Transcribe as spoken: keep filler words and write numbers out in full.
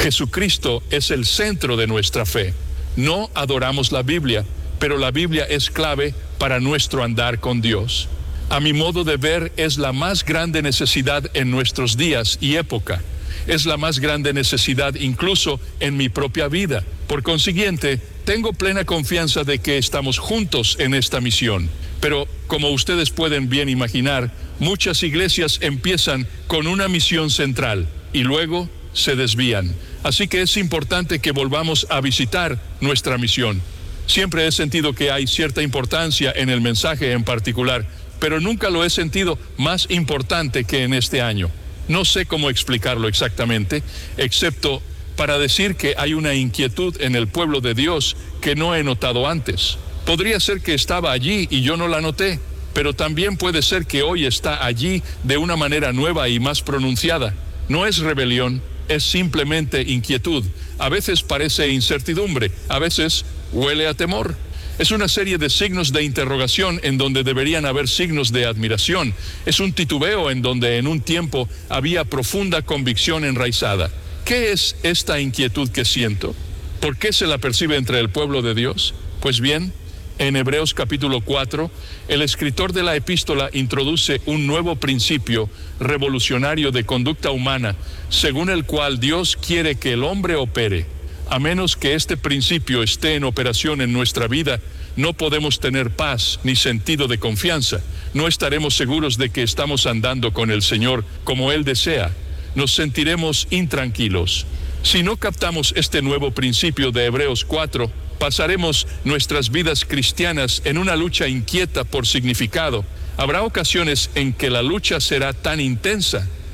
Jesucristo es el centro de nuestra fe. No adoramos la Biblia, pero la Biblia es clave para nuestro andar con Dios. A mi modo de ver, es la más grande necesidad en nuestros días y época. Es la más grande necesidad incluso en mi propia vida. Por consiguiente, tengo plena confianza de que estamos juntos en esta misión. Pero, como ustedes pueden bien imaginar, muchas iglesias empiezan con una misión central y luego se desvían. Así que es importante que volvamos a visitar nuestra misión. Siempre he sentido que hay cierta importancia en el mensaje en particular, pero nunca lo he sentido más importante que en este año. No sé cómo explicarlo exactamente, excepto para decir que hay una inquietud en el pueblo de Dios que no he notado antes. Podría ser que estaba allí y yo no la noté, pero también puede ser que hoy está allí de una manera nueva y más pronunciada. No es rebelión, es simplemente inquietud. A veces parece incertidumbre, a veces huele a temor. Es una serie de signos de interrogación en donde deberían haber signos de admiración. Es un titubeo en donde en un tiempo había profunda convicción enraizada. ¿Qué es esta inquietud que siento? ¿Por qué se la percibe entre el pueblo de Dios? Pues bien, en Hebreos capítulo cuatro, el escritor de la epístola introduce un nuevo principio revolucionario de conducta humana, según el cual Dios quiere que el hombre opere. A menos que este principio esté en operación en nuestra vida, no podemos tener paz ni sentido de confianza. No estaremos seguros de que estamos andando con el Señor como Él desea. Nos sentiremos intranquilos. Si no captamos este nuevo principio de Hebreos cuatro, pasaremos nuestras vidas cristianas en una lucha inquieta por significado. Habrá ocasiones en que la lucha será tan intensa